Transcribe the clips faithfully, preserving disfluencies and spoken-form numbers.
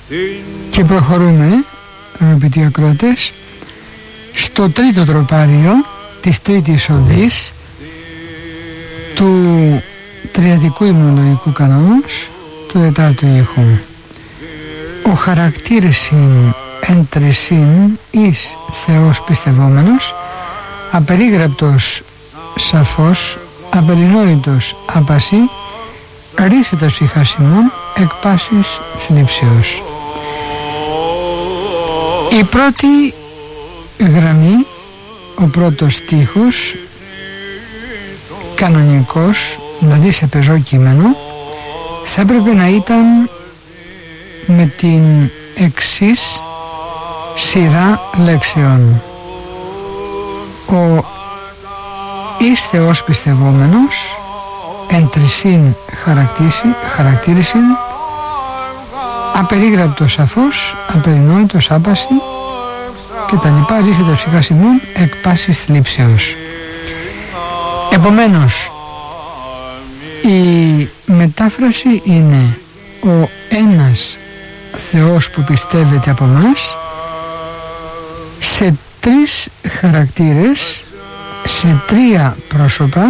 Και προχωρούμε, αγαπητοί ακροατές, στο τρίτο τροπάριο της τρίτης οδής του τριαδικού υμνολογικού κανόνος του τετάρτου ήχου. Ο χαρακτήρισιν εν τρισίν εις Θεός πιστευόμενος, απερίγραπτος σαφώς, απερινόητος άπαση, ρίσετας ψυχάς ημών εκ πάσης θλίψεως. Η πρώτη γραμμή, ο πρώτος στίχος, κανονικός, δηλαδή σε πεζό κείμενο, θα έπρεπε να ήταν με την εξής σειρά λέξεων. Ο εις Θεός πιστευόμενος, εν τρισίν χαρακτήρισιν, απερίγραπτος σαφώς, απερινόητος άπαση και τα λοιπά, ρίσεται ψυχάς ημών εκ πάσης θλίψεως. Επομένως, η μετάφραση είναι ο ένας Θεός που πιστεύετε από μας σε τρεις χαρακτήρες, σε τρία πρόσωπα,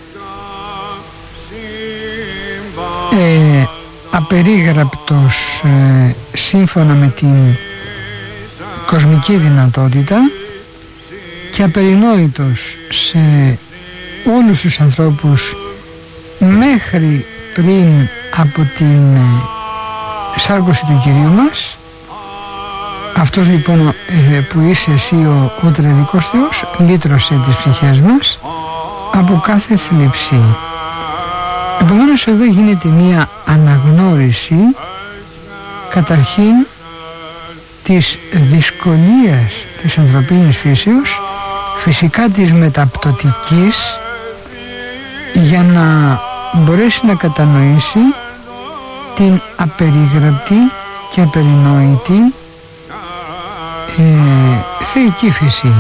ε, απερίγραπτος ε, σύμφωνα με την κοσμική δυνατότητα και απερινόητος σε όλους τους ανθρώπους μέχρι πριν από την ε, σάρκωση του Κυρίου μας. Αυτός λοιπόν ε, που είσαι εσύ ο, ο τριαδικός Θεός, λύτρωσε τις ψυχές μας από κάθε θλίψη. Επομένως εδώ γίνεται μία αναγνώριση καταρχήν της δυσκολίας της ανθρωπίνης φύσεως, φυσικά της μεταπτωτικής, για να μπορέσει να κατανοήσει την απερίγραπτη και απερινόητη ε, θεϊκή φύση.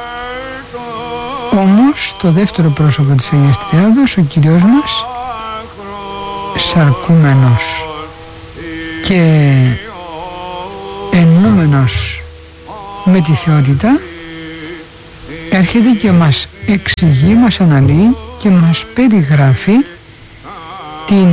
Όμως το δεύτερο πρόσωπο της Αγίας Τριάδος, ο Κύριος μας, σαρκούμενος και εννοούμενος με τη θεότητα, έρχεται και μας εξηγεί, μας αναλύει και μας περιγράφει την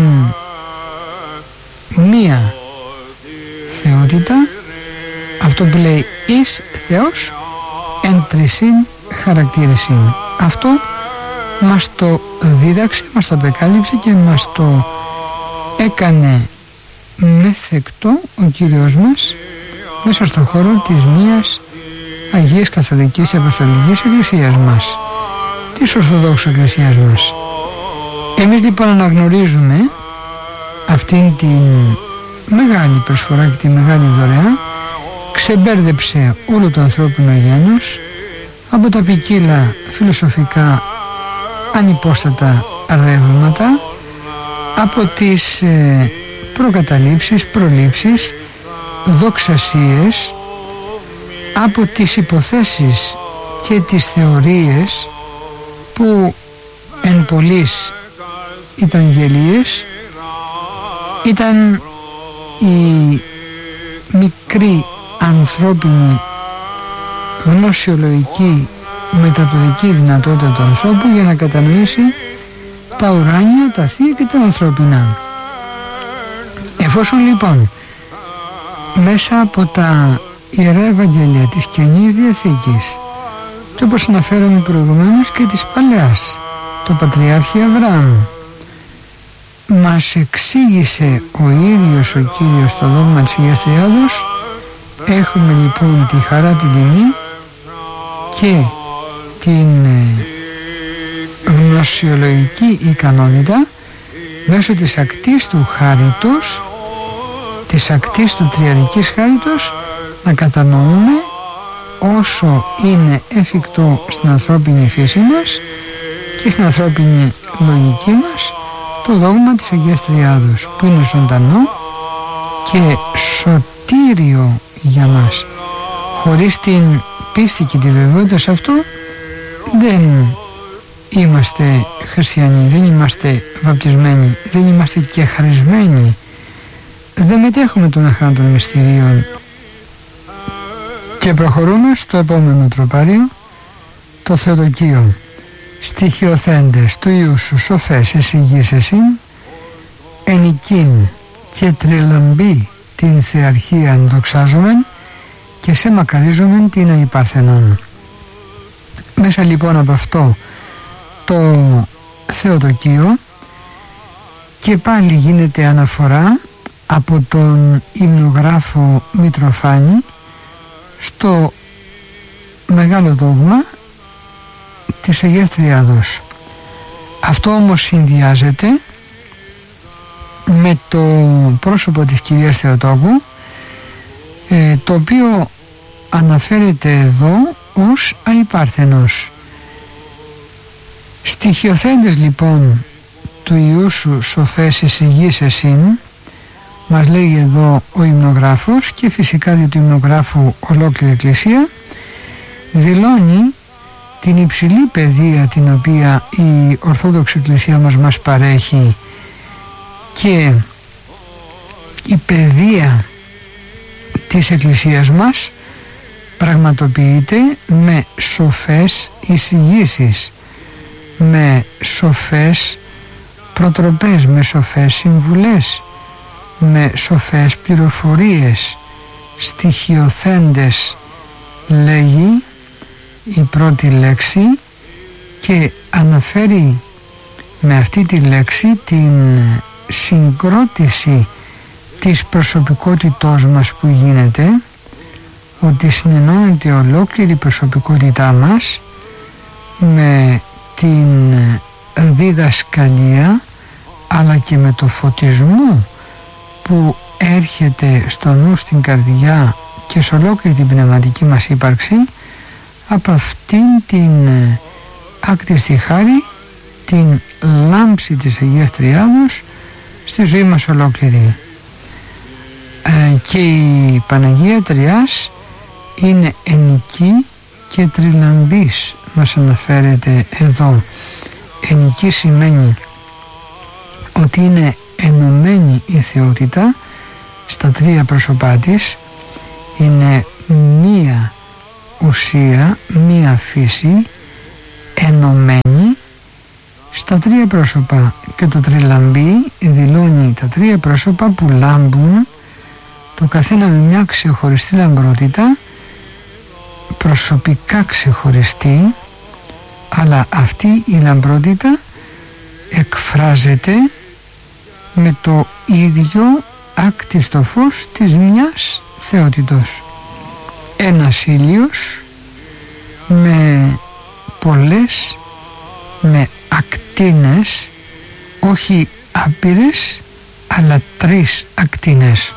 μία θεότητα, αυτό που λέει εις Θεός εν τρισίν χαρακτήρισιν. Αυτό μας το δίδαξε, μας το απεκάλυψε και μας το έκανε μεθεκτό ο Κύριος μας μέσα στον χώρο της μίας Αγίας Καθολικής Αποστολικής Εκκλησίας μας, της Ορθοδόξου Εκκλησίας μας. Εμείς λοιπόν αναγνωρίζουμε αυτήν την μεγάλη προσφορά και τη μεγάλη δωρεά. Ξεμπέρδεψε όλο το ανθρώπινο γένος από τα ποικίλα φιλοσοφικά ανυπόστατα ρεύματα, από τις ε, προκαταλήψεις, προλήψεις, δοξασίες, από τις υποθέσεις και τις θεωρίες που εν πολλοίς ήταν γελίες, ήταν η μικρή ανθρώπινη γνωσιολογική μεταπτωτική δυνατότητα του ανθρώπου για να κατανοήσει τα ουράνια, τα θεία και τα ανθρώπινα. Εφόσον λοιπόν μέσα από τα Ιερά Ευαγγέλια της Καινής Διαθήκης, και όπως αναφέραμε προηγουμένως και της Παλαιάς, το Πατριάρχη Αβραάμ, μας εξήγησε ο ίδιος ο Κύριος το δόγμα της Αγίας Τριάδος, έχουμε λοιπόν τη χαρά, την τιμή και την γνωσιολογική ικανότητα μέσω της ακτής του χάριτος, της ακτής του τριαδικής χάριτος, να κατανοούμε όσο είναι εφικτό στην ανθρώπινη φύση μας και στην ανθρώπινη λογική μας το δόγμα της Αγίας Τριάδος, που είναι ζωντανό και σωτήριο για μας. Χωρίς την πίστη και τη βεβαιότητα σε αυτό δεν είμαστε χριστιανοί, δεν είμαστε βαπτισμένοι, δεν είμαστε και χαρισμένοι δεν μετέχουμε των αχράντων των μυστηρίων. Και προχωρούμε στο επόμενο τροπάριο, το Θεοτοκείο. Στοιχειοθέντες του Ιού σου σοφές εισηγείς εσύν, ενικήν και τριλαμπή την θεαρχία δοξάζομεν και σε μακαρίζομεν την αϊπαρθενόν. Μέσα λοιπόν από αυτό το Θεοτοκείο και πάλι γίνεται αναφορά από τον υμνογράφο Μητροφάνη στο μεγάλο δόγμα της Αγίας Τριάδος. Αυτό όμως συνδυάζεται με το πρόσωπο της Κυρίας Θεοτόκου, ε, το οποίο αναφέρεται εδώ ως αϊπάρθενος. Στοιχειοθέντες λοιπόν του Ιού σου σοφές εισηγείς εσύν, μας λέει εδώ ο υμνογράφος, και φυσικά δι' του υμνογράφου ολόκληρη Εκκλησία δηλώνει την υψηλή παιδεία την οποία η Ορθόδοξη Εκκλησία μας μας παρέχει, και η παιδεία της Εκκλησίας μας πραγματοποιείται με σοφές εισηγήσεις, με σοφές προτροπές, με σοφές συμβουλές, με σοφές πληροφορίες. Στοιχειοθέντες λέγει η πρώτη λέξη και αναφέρει με αυτή τη λέξη την συγκρότηση της προσωπικότητός μας που γίνεται, ότι συνενώνεται ολόκληρη η προσωπικότητά μας με την διδασκαλία αλλά και με το φωτισμό που έρχεται στο νου, στην καρδιά και σε ολόκληρη την πνευματική μας ύπαρξη από αυτήν την άκτιστη χάρη, την λάμψη της Αγίας Τριάδος στη ζωή μας ολόκληρη. Ε, και η Παναγία Τριάς είναι ενική και τριλαμπής, μας αναφέρεται εδώ. Ενική σημαίνει ότι είναι ενωμένη η θεότητα στα τρία πρόσωπά της, είναι μία ουσία, μία φύση ενωμένη στα τρία πρόσωπα, και το τριλαμπή δηλώνει τα τρία πρόσωπα που λάμπουν το καθένα με μια ξεχωριστή λαμπρότητα, προσωπικά ξεχωριστή, αλλά αυτή η λαμπρότητα εκφράζεται με το ίδιο άκτιστο φως της μιας θεότητος. Ένας ήλιος με πολλές, με ακτίνες, όχι άπειρες αλλά τρεις ακτίνες.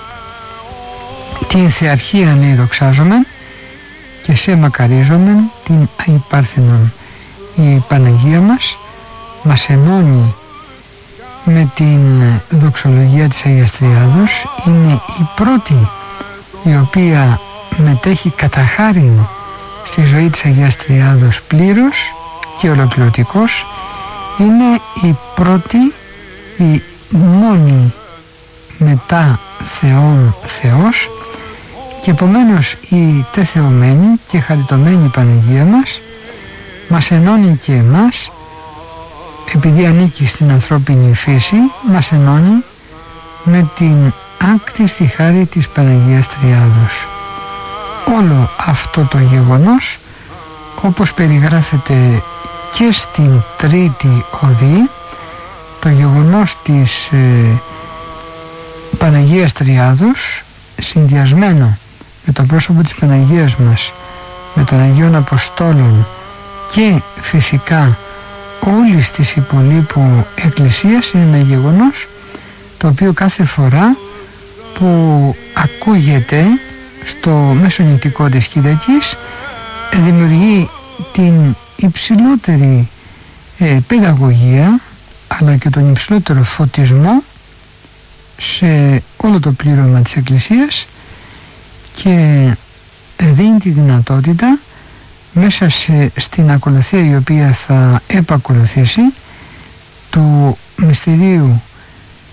Την θεαρχία λέει δοξάζομεν και σε μακαρίζομεν την αϊπάρθενον. Η Παναγία μας μας ενώνει με την δοξολογία της Αγίας Τριάδος, είναι η πρώτη η οποία μετέχει κατά χάριν στη ζωή της Αγίας Τριάδος πλήρως και ολοκληρωτικός, είναι η πρώτη, η μόνη μετά Θεόν Θεός, και επομένως η τεθεωμένη και χαριτωμένη Παναγία μας μας ενώνει και εμάς, επειδή ανήκει στην ανθρώπινη φύση, μας ενώνει με την άκτιστη χάρη της Παναγίας Τριάδος. Όλο αυτό το γεγονός, όπως περιγράφεται και στην τρίτη οδή, το γεγονός της ε, Παναγίας Τριάδος συνδυασμένο με το πρόσωπο της Παναγίας μας, με των Αγίων Αποστόλων και φυσικά όλης της υπολείπου εκκλησίας, είναι ένα γεγονός το οποίο κάθε φορά που ακούγεται στο μεσονυτικό της Κυριακής δημιουργεί την υψηλότερη ε, παιδαγωγία αλλά και τον υψηλότερο φωτισμό σε όλο το πλήρωμα της Εκκλησίας και δίνει τη δυνατότητα μέσα σε, στην ακολουθία η οποία θα επακολουθήσει του μυστηρίου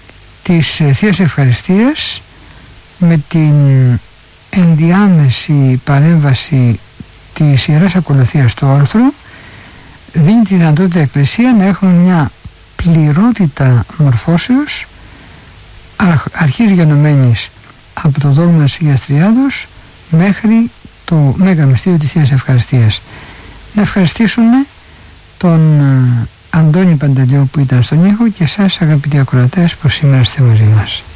της Θείας Ευχαριστίας με την ενδιάμεση παρέμβαση της Ιεράς Ακολουθίας του όρθρου δίνει τη δυνατότητα η Εκκλησία να έχουμε μια πληρότητα μορφώσεως αρχής γενομένης από το δόγμα της Αγίας Τριάδος μέχρι το Μέγα Μυστήριο της Θείας Ευχαριστίας. Να ευχαριστήσουμε τον Αντώνη Παντελιό που ήταν στον ήχο και εσάς αγαπητοί ακροατές που σήμερα είστε μαζί μας.